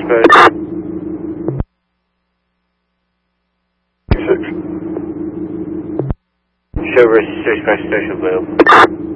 Space. 6. Show Racer 6 Space Station available.